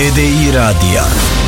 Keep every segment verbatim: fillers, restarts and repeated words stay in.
D I radija.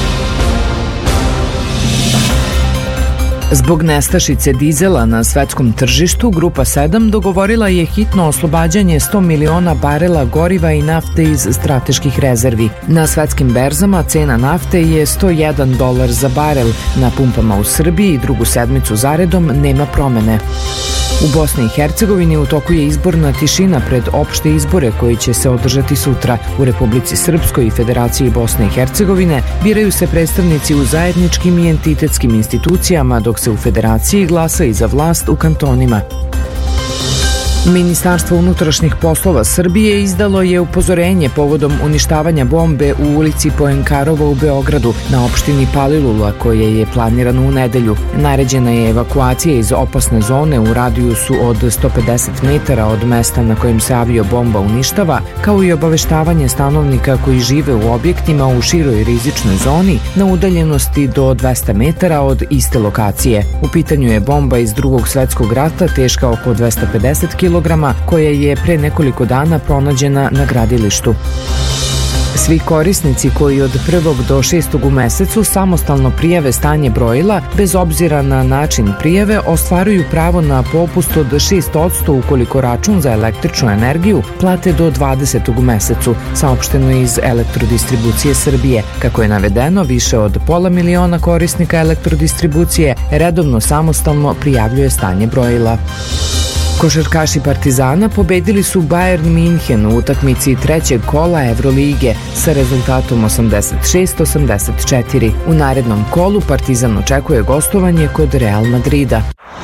Zbog nestašice dizela na svetskom tržištu, Grupa sedam dogovorila je hitno oslobađanje sto miliona barela goriva i nafte iz strateških rezervi. Na svetskim berzama cena nafte je sto jedan dolar za barel, na pumpama u Srbiji drugu sedmicu zaredom nema promene. U Bosni i Hercegovini u toku je izborna tišina pred opšte izbore koji će se održati sutra. U Republici Srpskoj i Federaciji Bosne i Hercegovine biraju se predstavnici u zajedničkim i entitetskim institucijama, dok se u Federaciji glasa i za vlast u kantonima. Ministarstvo unutrašnjih poslova Srbije izdalo je upozorenje povodom uništavanja bombe u ulici Poenkarova u Beogradu na opštini Palilula koje je planirano u nedelju. Naređena je evakuacija iz opasne zone u radijusu od sto pedeset metara od mesta na kojem se avio bomba uništava, kao i obaveštavanje stanovnika koji žive u objektima u široj rizičnoj zoni na udaljenosti do dvesta metara od iste lokacije. U pitanju je bomba iz Drugog svetskog rata teška oko dvesta pedeset kilograma koja je pre nekoliko dana pronađena na gradilištu. Svi korisnici koji od prvog do šestog u mesecu samostalno prijave stanje brojila, bez obzira na način prijave, ostvaruju pravo na popust od šest posto ukoliko račun za električnu energiju plate do dvadesetog u mesecu, saopšteno iz Elektrodistribucije Srbije. Kako je navedeno, više od pola miliona korisnika elektrodistribucije redovno samostalno prijavljuje stanje brojila. Košarkaši Partizana pobedili su Bayern Minhen u utakmici trećeg kola Evrolige sa rezultatom osamdeset šest osamdeset četiri. U narednom kolu Partizan očekuje gostovanje kod Real Madrida.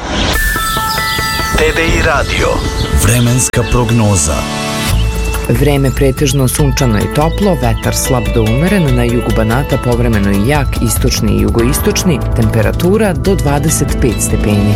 T D I radio. Vremenska prognoza. Vreme pretežno sunčano i toplo, vetar slab do umeren, na jugu Banata povremeno i jak, istočni i jugoistočni, temperatura do dvadeset pet stepeni.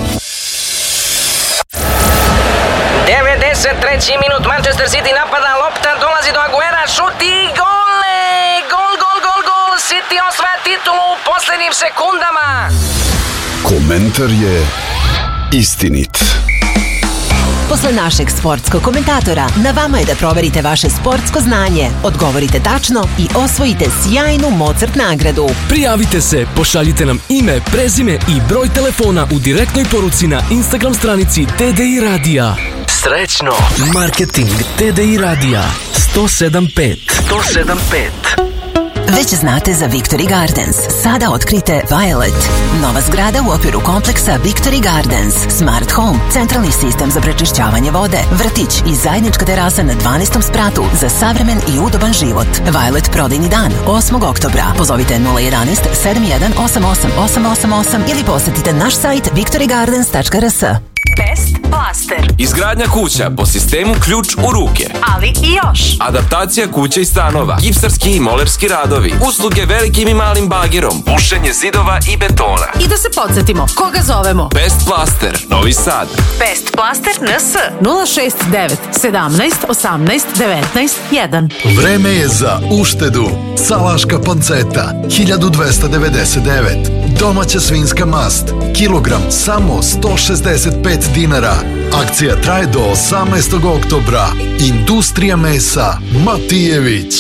devedeset treći minut, Manchester City napada, lopta dolazi do Aguera, šut i gol! Gol, gol, gol, gol! City osvaja titulu u poslednjim sekundama! Komentar je istinit. Posle našeg sportskog komentatora, na vama je da proverite vaše sportsko znanje, odgovorite tačno i osvojite sjajnu Mozart nagradu. Prijavite se, pošaljite nam ime, prezime i broj telefona u direktnoj poruci na Instagram stranici T D I radija. Srećno! Marketing T D I radija sto sedam pet. sto sedam pet. Već znate za Victory Gardens. Sada otkrite Violet. Nova zgrada u okviru kompleksa Victory Gardens. Smart Home, centralni sistem za prečišćavanje vode, vrtić i zajednička terasa na dvanaestom spratu za savremen i udoban život. Violet prodajni dan osmog oktobra. Pozovite nula jedan jedan sedam jedan osam osam osam osam osam ili posetite naš sajt victory gardens tačka r s. Best Plaster. Izgradnja kuća po sistemu ključ u ruke. Ali i još. Adaptacija kuća i stanova, gipsarski i molerski radovi, usluge velikim i malim bagerom, bušenje zidova i betona. I da se podsjetimo, koga zovemo? Best Plaster, Novi Sad. Best Plaster N S nula šest devet sedamnaest osamnaest devetnaest jedan. Vreme je za uštedu. Salaška panceta hiljadu dvesta devedeset devet. Domaća svinjska mast kilogram samo sto šezdeset pet dinara. Akcija traje do osamnaestog oktobra. Industrija mesa Matijević.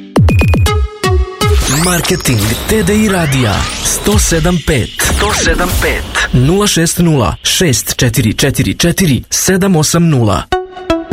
Marketing T D I radija sto sedam pet. sto sedam pet. nula šest nula šest četiri četiri četiri sedam osam nula.